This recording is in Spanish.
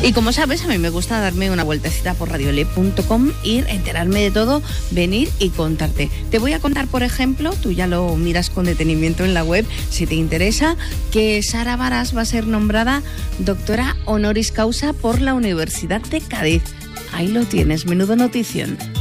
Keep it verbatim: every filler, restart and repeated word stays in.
Y como sabes, a mí me gusta darme una vueltecita por radiole punto com, ir, enterarme de todo, venir y contarte. Te voy a contar, por ejemplo, tú ya lo miras con detenimiento en la web, si te interesa, que Sara Varas va a ser nombrada doctora honoris causa por la Universidad de Cádiz. Ahí lo tienes, menudo notición.